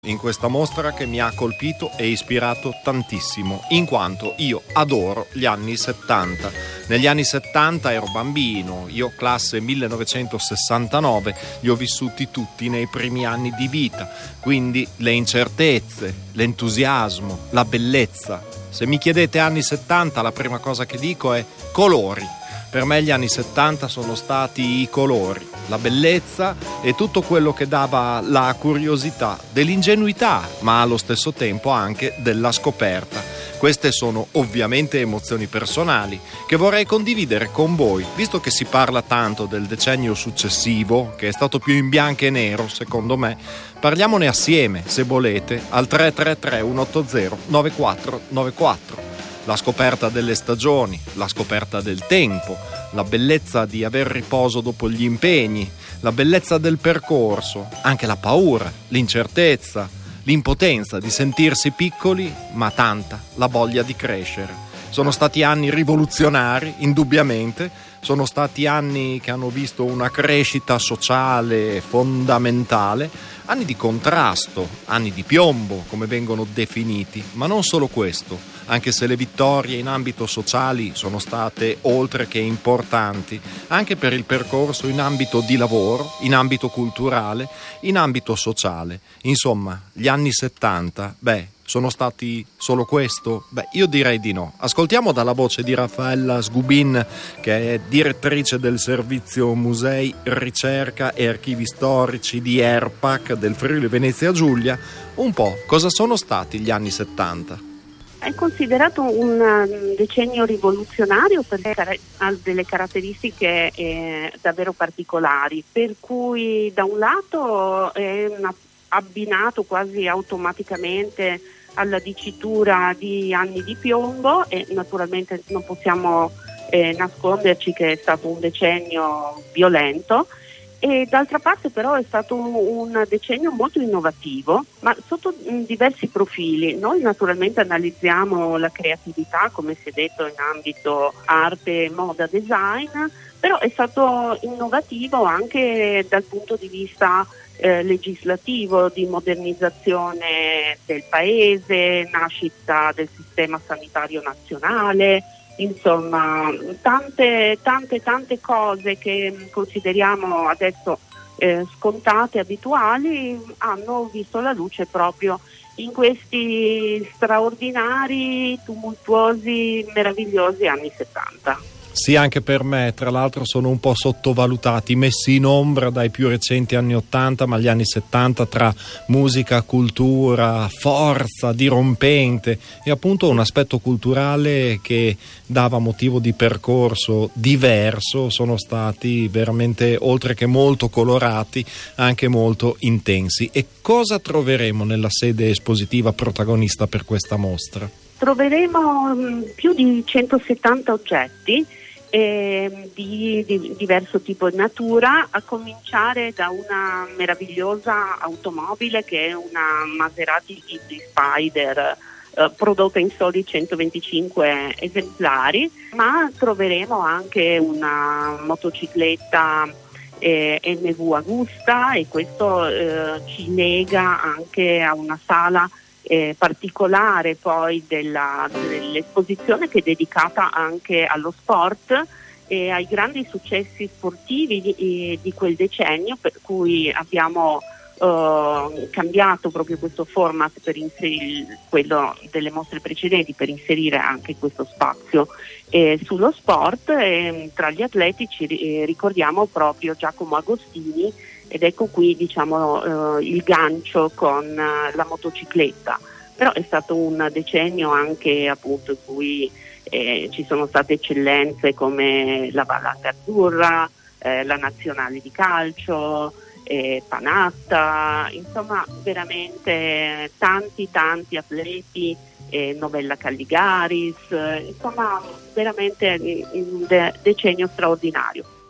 in questa mostra che mi ha colpito e ispirato tantissimo, in quanto io adoro gli anni 70. Negli anni 70 ero bambino, io classe 1969, li ho vissuti tutti nei primi anni di vita, quindi le incertezze, l'entusiasmo, la bellezza. Se mi chiedete anni 70, la prima cosa che dico è colori. Per me gli anni 70 sono stati i colori, la bellezza e tutto quello che dava la curiosità, dell'ingenuità, ma allo stesso tempo anche della scoperta. Queste sono ovviamente emozioni personali che vorrei condividere con voi, visto che si parla tanto del decennio successivo, che è stato più in bianco e nero secondo me. Parliamone assieme, se volete, al 333 180 9494. La scoperta delle stagioni, la scoperta del tempo, la bellezza di aver riposo dopo gli impegni, la bellezza del percorso, anche la paura, l'incertezza, l'impotenza di sentirsi piccoli, ma tanta la voglia di crescere. Sono stati anni rivoluzionari, indubbiamente, sono stati anni che hanno visto una crescita sociale fondamentale, anni di contrasto, anni di piombo, come vengono definiti, ma non solo questo, anche se le vittorie in ambito sociali sono state oltre che importanti, anche per il percorso in ambito di lavoro, in ambito culturale, in ambito sociale. Insomma, gli anni 70, sono stati solo questo? Io direi di no. Ascoltiamo dalla voce di Raffaella Sgubin, che è direttrice del servizio Musei, Ricerca e Archivi Storici di ERPAC del Friuli Venezia Giulia, un po' cosa sono stati gli anni 70. È considerato un decennio rivoluzionario perché ha delle caratteristiche davvero particolari, per cui da un lato è abbinato quasi automaticamente alla dicitura di anni di piombo e naturalmente non possiamo nasconderci che è stato un decennio violento, e d'altra parte però è stato un decennio molto innovativo, ma sotto diversi profili. Noi naturalmente analizziamo la creatività, come si è detto, in ambito arte, moda, design, però è stato innovativo anche dal punto di vista legislativo, di modernizzazione del paese, nascita del sistema sanitario nazionale. Insomma, tante cose che consideriamo adesso scontate, abituali, hanno visto la luce proprio in questi straordinari, tumultuosi, meravigliosi anni 70. Sì, anche per me, tra l'altro sono un po' sottovalutati, messi in ombra dai più recenti anni 80, ma gli anni 70 tra musica, cultura, forza dirompente e appunto un aspetto culturale che dava motivo di percorso diverso, sono stati veramente, oltre che molto colorati, anche molto intensi. E cosa troveremo nella sede espositiva protagonista per questa mostra? Troveremo più di 170 oggetti di diverso tipo e natura, a cominciare da una meravigliosa automobile che è una Maserati Easy Spider, prodotta in soli 125 esemplari, ma troveremo anche una motocicletta MV Agusta, e questo ci lega anche a una sala particolare poi dell'esposizione, che è dedicata anche allo sport e ai grandi successi sportivi di quel decennio, per cui abbiamo cambiato proprio questo format per inserire quello delle mostre precedenti, per inserire anche questo spazio sullo sport, e tra gli atleti ci ricordiamo proprio Giacomo Agostini, ed ecco qui il gancio con la motocicletta. Però è stato un decennio anche appunto in cui ci sono state eccellenze come la Valanga Azzurra, la Nazionale di calcio, Panatta, insomma veramente tanti atleti, Novella Calligaris, insomma veramente un decennio straordinario.